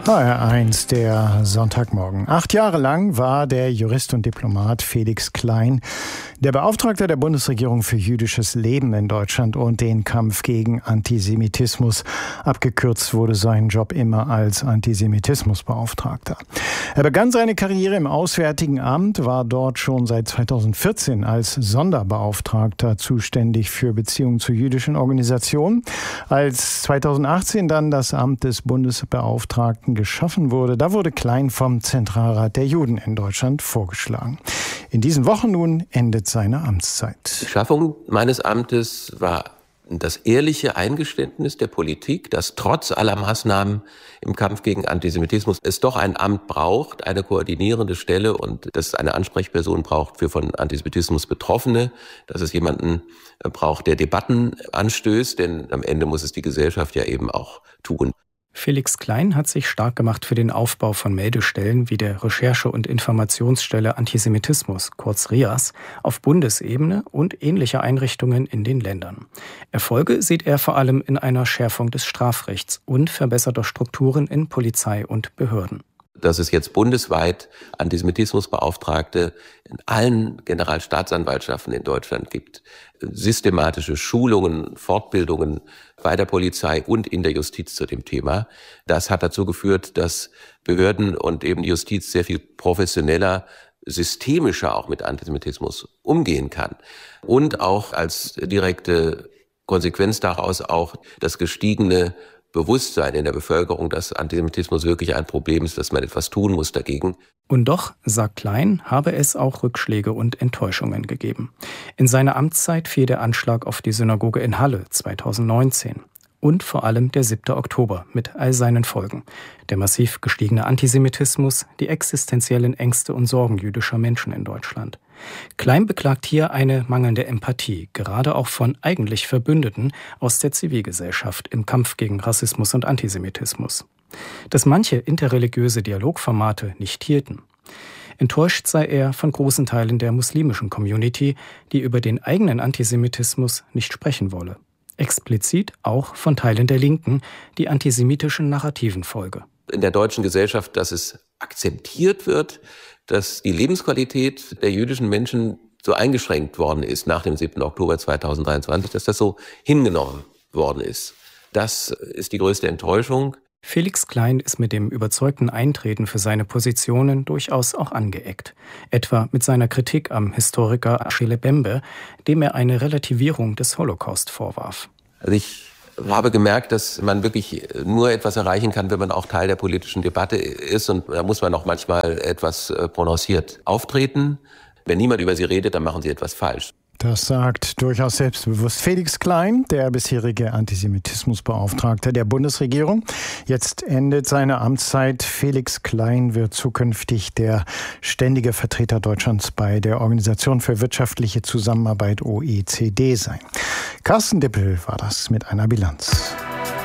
HR1, der Sonntagmorgen. 8 Jahre lang war der Jurist und Diplomat Felix Klein der Beauftragte der Bundesregierung für jüdisches Leben in Deutschland und den Kampf gegen Antisemitismus. Abgekürzt wurde sein Job immer als Antisemitismusbeauftragter. Er begann seine Karriere im Auswärtigen Amt, war dort schon seit 2014 als Sonderbeauftragter zuständig für Beziehungen zu jüdischen Organisationen. Als 2018 dann das Amt des Bundesbeauftragten geschaffen wurde, da wurde Klein vom Zentralrat der Juden in Deutschland vorgeschlagen. In diesen Wochen nun endet seine Amtszeit. Die Schaffung meines Amtes war das ehrliche Eingeständnis der Politik, dass trotz aller Maßnahmen im Kampf gegen Antisemitismus es doch ein Amt braucht, eine koordinierende Stelle und dass es eine Ansprechperson braucht für von Antisemitismus Betroffene, dass es jemanden braucht, der Debatten anstößt, denn am Ende muss es die Gesellschaft ja eben auch tun. Felix Klein hat sich stark gemacht für den Aufbau von Meldestellen wie der Recherche- und Informationsstelle Antisemitismus, kurz RIAS, auf Bundesebene und ähnliche Einrichtungen in den Ländern. Erfolge sieht er vor allem in einer Schärfung des Strafrechts und verbesserter Strukturen in Polizei und Behörden. Dass es jetzt bundesweit Antisemitismusbeauftragte in allen Generalstaatsanwaltschaften in Deutschland gibt, systematische Schulungen, Fortbildungen bei der Polizei und in der Justiz zu dem Thema. Das hat dazu geführt, dass Behörden und eben die Justiz sehr viel professioneller, systemischer auch mit Antisemitismus umgehen kann. Und auch als direkte Konsequenz daraus auch das gestiegene Bewusstsein in der Bevölkerung, dass Antisemitismus wirklich ein Problem ist, dass man etwas tun muss dagegen. Und doch, sagt Klein, habe es auch Rückschläge und Enttäuschungen gegeben. In seiner Amtszeit fiel der Anschlag auf die Synagoge in Halle 2019. Und vor allem der 7. Oktober mit all seinen Folgen. Der massiv gestiegene Antisemitismus, die existenziellen Ängste und Sorgen jüdischer Menschen in Deutschland. Klein beklagt hier eine mangelnde Empathie, gerade auch von eigentlich Verbündeten aus der Zivilgesellschaft im Kampf gegen Rassismus und Antisemitismus. Dass manche interreligiöse Dialogformate nicht hielten. Enttäuscht sei er von großen Teilen der muslimischen Community, die über den eigenen Antisemitismus nicht sprechen wolle. Explizit auch von Teilen der Linken, die antisemitischen Narrativen folge. In der deutschen Gesellschaft, dass es akzeptiert wird, dass die Lebensqualität der jüdischen Menschen so eingeschränkt worden ist nach dem 7. Oktober 2023, dass das so hingenommen worden ist. Das ist die größte Enttäuschung. Felix Klein ist mit dem überzeugten Eintreten für seine Positionen durchaus auch angeeckt. Etwa mit seiner Kritik am Historiker Achille Bembe, dem er eine Relativierung des Holocaust vorwarf. Also ich habe gemerkt, dass man wirklich nur etwas erreichen kann, wenn man auch Teil der politischen Debatte ist. Und da muss man auch manchmal etwas prononciert auftreten. Wenn niemand über sie redet, dann machen sie etwas falsch. Das sagt durchaus selbstbewusst Felix Klein, der bisherige Antisemitismusbeauftragte der Bundesregierung. Jetzt endet seine Amtszeit. Felix Klein wird zukünftig der ständige Vertreter Deutschlands bei der Organisation für wirtschaftliche Zusammenarbeit OECD sein. Carsten Dippel war das mit einer Bilanz.